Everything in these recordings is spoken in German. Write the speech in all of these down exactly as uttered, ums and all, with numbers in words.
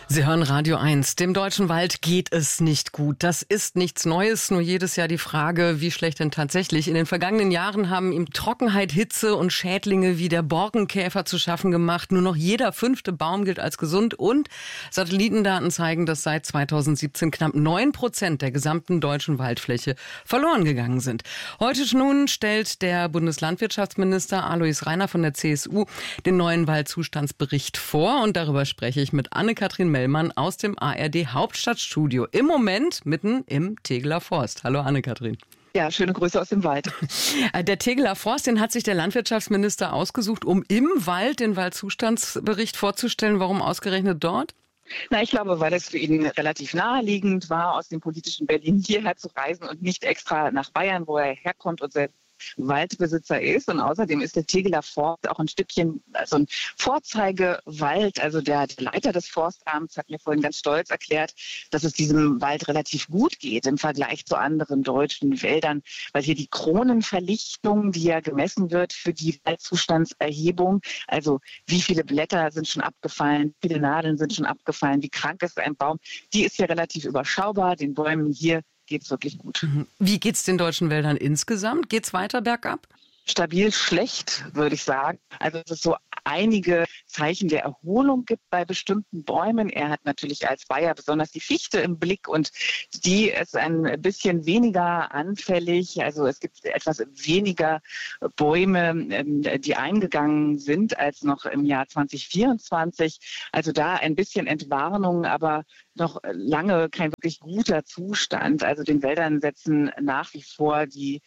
Sie hören Radio eins. Dem deutschen Wald geht es nicht gut. Das ist nichts Neues, nur jedes Jahr die Frage, wie schlecht denn tatsächlich. In den vergangenen Jahren haben ihm Trockenheit, Hitze und Schädlinge wie der Borkenkäfer zu schaffen gemacht. Nur noch jeder fünfte Baum gilt als gesund und Satellitendaten zeigen, dass seit zweitausendsiebzehn knapp neun Prozent der gesamten deutschen Waldfläche verloren gegangen sind. Heute nun stellt der Bundeslandwirtschaftsminister Alois Rainer von der C S U den neuen Waldzustandsbericht vor und darüber spreche ich mit Anne-Kathrin Mellmann aus dem A R D Hauptstadtstudio. Im Moment mitten im Tegeler Forst. Hallo Anne-Kathrin. Ja, schöne Grüße aus dem Wald. Der Tegeler Forst, den hat sich der Landwirtschaftsminister ausgesucht, um im Wald den Waldzustandsbericht vorzustellen. Warum ausgerechnet dort? Na, ich glaube, weil es für ihn relativ naheliegend war, aus dem politischen Berlin hierher zu reisen und nicht extra nach Bayern, wo er herkommt und selbst Waldbesitzer ist. Und außerdem ist der Tegeler Forst auch ein Stückchen, also ein Vorzeigewald. Also der, der Leiter des Forstamts hat mir vorhin ganz stolz erklärt, dass es diesem Wald relativ gut geht im Vergleich zu anderen deutschen Wäldern, weil hier die Kronenverlichtung, die ja gemessen wird für die Waldzustandserhebung, also wie viele Blätter sind schon abgefallen, wie viele Nadeln sind schon abgefallen, wie krank ist ein Baum, die ist hier relativ überschaubar. Den Bäumen hier geht es wirklich gut. Wie geht es den deutschen Wäldern insgesamt? Geht es weiter bergab? Stabil schlecht, würde ich sagen. Also es ist so einige Zeichen der Erholung gibt bei bestimmten Bäumen. Er hat natürlich als Bayer besonders die Fichte im Blick und die ist ein bisschen weniger anfällig. Also es gibt etwas weniger Bäume, die eingegangen sind als noch im Jahr zwanzig vierundzwanzig. Also da ein bisschen Entwarnung, aber noch lange kein wirklich guter Zustand. Also den Wäldern setzen nach wie vor die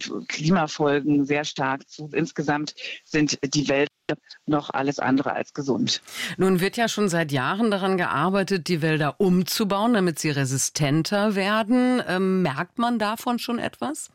Klimafolgen sehr stark zu. Insgesamt sind die Wälder noch alles andere als gesund. Nun wird ja schon seit Jahren daran gearbeitet, die Wälder umzubauen, damit sie resistenter werden. Ähm, merkt man davon schon etwas?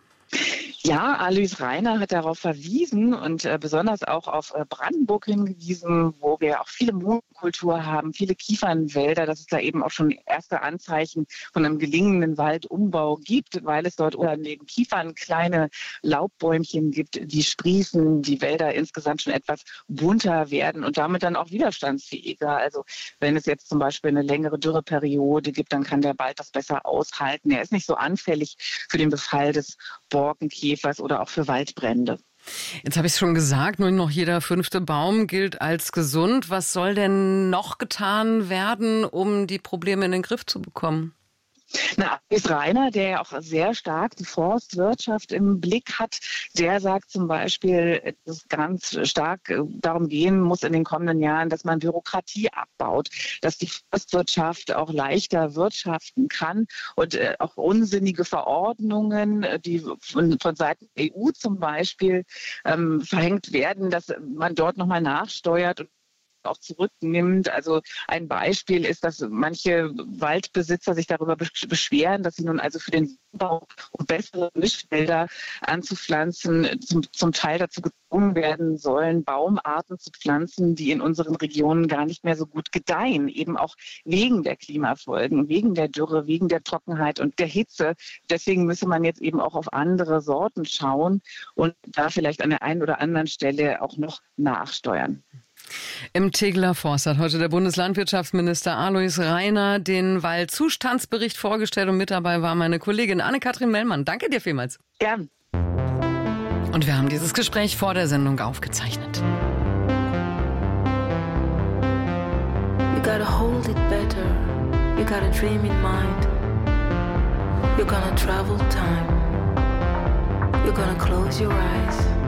Ja, Alois Rainer hat darauf verwiesen und äh, besonders auch auf äh, Brandenburg hingewiesen, wo wir auch viele Monokultur haben, viele Kiefernwälder, dass es da eben auch schon erste Anzeichen von einem gelingenden Waldumbau gibt, weil es dort unter den Kiefern kleine Laubbäumchen gibt, die sprießen, die Wälder insgesamt schon etwas bunter werden und damit dann auch widerstandsfähiger. Also wenn es jetzt zum Beispiel eine längere Dürreperiode gibt, dann kann der Wald das besser aushalten. Er ist nicht so anfällig für den Befall des Borkenkäfers oder auch für Waldbrände. Jetzt habe ich es schon gesagt, nur noch jeder fünfte Baum gilt als gesund. Was soll denn noch getan werden, um die Probleme in den Griff zu bekommen? Na, Alois Rainer, der ja auch sehr stark die Forstwirtschaft im Blick hat, der sagt zum Beispiel, dass es ganz stark darum gehen muss in den kommenden Jahren, dass man Bürokratie abbaut, dass die Forstwirtschaft auch leichter wirtschaften kann und äh, auch unsinnige Verordnungen, die von, von Seiten der E U zum Beispiel ähm, verhängt werden, dass man dort nochmal nachsteuert und auch zurücknimmt. Also ein Beispiel ist, dass manche Waldbesitzer sich darüber beschweren, dass sie nun also für den Bau und bessere Mischwälder anzupflanzen, zum, zum Teil dazu gezwungen werden sollen, Baumarten zu pflanzen, die in unseren Regionen gar nicht mehr so gut gedeihen, eben auch wegen der Klimafolgen, wegen der Dürre, wegen der Trockenheit und der Hitze. Deswegen müsse man jetzt eben auch auf andere Sorten schauen und da vielleicht an der einen oder anderen Stelle auch noch nachsteuern. Im Tegeler Forst hat heute der Bundeslandwirtschaftsminister Alois Rainer den Waldzustandsbericht vorgestellt und mit dabei war meine Kollegin Anne-Kathrin Mellmann. Danke dir vielmals. Gern. Und wir haben dieses Gespräch vor der Sendung aufgezeichnet. You gotta hold it better. You got a dream in mind. You're gonna travel time. You're gonna close your eyes.